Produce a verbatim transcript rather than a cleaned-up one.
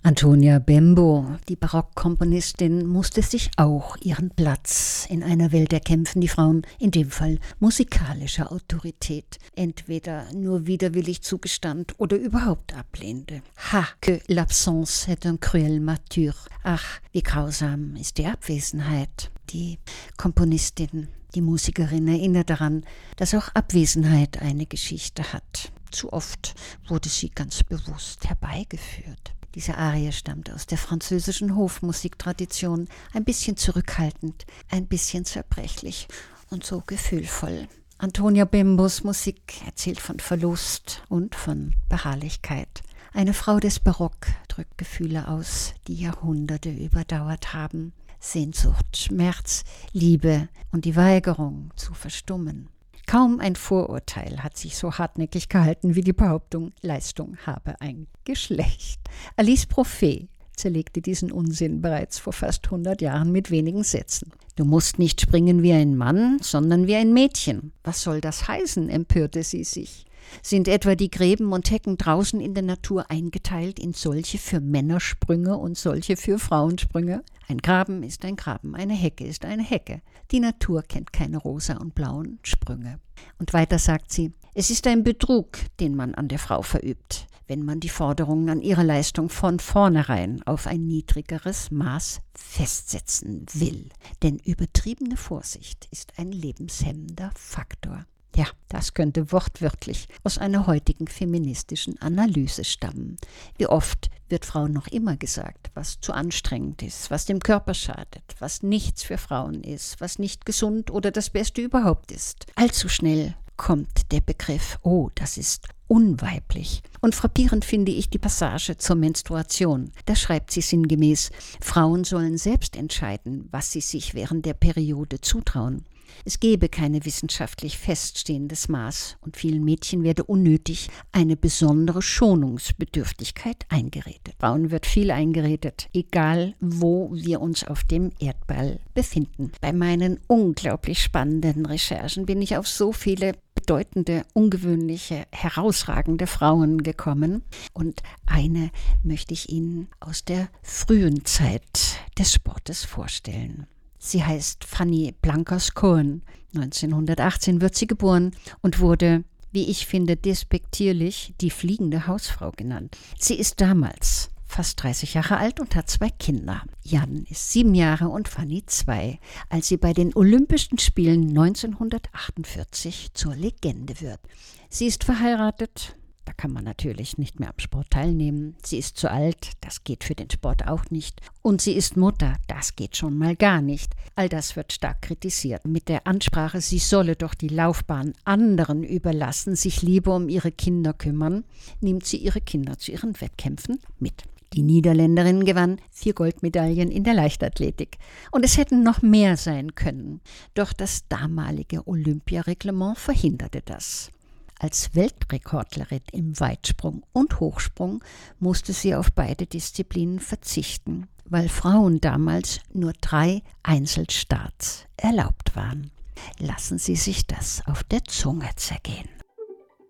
Antonia Bembo, die Barockkomponistin, musste sich auch ihren Platz in einer Welt erkämpfen, die Frauen, in dem Fall musikalischer Autorität, entweder nur widerwillig zugestand oder überhaupt ablehnte. Ha, que l'absence est un cruel martyr. Ach, wie grausam ist die Abwesenheit. Die Komponistin, die Musikerin erinnert daran, dass auch Abwesenheit eine Geschichte hat. Zu oft wurde sie ganz bewusst herbeigeführt. Diese Arie stammt aus der französischen Hofmusiktradition, ein bisschen zurückhaltend, ein bisschen zerbrechlich und so gefühlvoll. Antonia Bembos Musik erzählt von Verlust und von Beharrlichkeit. Eine Frau des Barock drückt Gefühle aus, die Jahrhunderte überdauert haben. Sehnsucht, Schmerz, Liebe und die Weigerung zu verstummen. Kaum ein Vorurteil hat sich so hartnäckig gehalten wie die Behauptung, Leistung habe ein Geschlecht. Alice Profet zerlegte diesen Unsinn bereits vor fast hundert Jahren mit wenigen Sätzen. Du musst nicht springen wie ein Mann, sondern wie ein Mädchen. Was soll das heißen, empörte sie sich. Sind etwa die Gräben und Hecken draußen in der Natur eingeteilt in solche für Männersprünge und solche für Frauensprünge? Ein Graben ist ein Graben, eine Hecke ist eine Hecke. Die Natur kennt keine rosa und blauen Sprünge. Und weiter sagt sie, es ist ein Betrug, den man an der Frau verübt, wenn man die Forderungen an ihre Leistung von vornherein auf ein niedrigeres Maß festsetzen will. Denn übertriebene Vorsicht ist ein lebenshemmender Faktor. Ja, das könnte wortwörtlich aus einer heutigen feministischen Analyse stammen. Wie oft wird Frauen noch immer gesagt, was zu anstrengend ist, was dem Körper schadet, was nichts für Frauen ist, was nicht gesund oder das Beste überhaupt ist. Allzu schnell kommt der Begriff, oh, das ist unweiblich. Und frappierend finde ich die Passage zur Menstruation. Da schreibt sie sinngemäß, Frauen sollen selbst entscheiden, was sie sich während der Periode zutrauen. Es gebe keine wissenschaftlich feststehendes Maß und vielen Mädchen werde unnötig eine besondere Schonungsbedürftigkeit eingeredet. Frauen wird viel eingeredet, egal wo wir uns auf dem Erdball befinden. Bei meinen unglaublich spannenden Recherchen bin ich auf so viele bedeutende, ungewöhnliche, herausragende Frauen gekommen. Und eine möchte ich Ihnen aus der frühen Zeit des Sportes vorstellen. Sie heißt Fanny Blankers-Koen. neunzehnhundertachtzehn wird sie geboren und wurde, wie ich finde, despektierlich die fliegende Hausfrau genannt. Sie ist damals fast dreißig Jahre alt und hat zwei Kinder. Jan ist sieben Jahre und Fanny zwei, als sie bei den Olympischen Spielen neunzehnhundertachtundvierzig zur Legende wird. Sie ist verheiratet. Da kann man natürlich nicht mehr am Sport teilnehmen. Sie ist zu alt, das geht für den Sport auch nicht. Und sie ist Mutter, das geht schon mal gar nicht. All das wird stark kritisiert. Mit der Ansprache, sie solle doch die Laufbahn anderen überlassen, sich lieber um ihre Kinder kümmern, nimmt sie ihre Kinder zu ihren Wettkämpfen mit. Die Niederländerin gewann vier Goldmedaillen in der Leichtathletik. Und es hätten noch mehr sein können. Doch das damalige Olympiareglement verhinderte das. Als Weltrekordlerin im Weitsprung und Hochsprung musste sie auf beide Disziplinen verzichten, weil Frauen damals nur drei Einzelstarts erlaubt waren. Lassen Sie sich das auf der Zunge zergehen.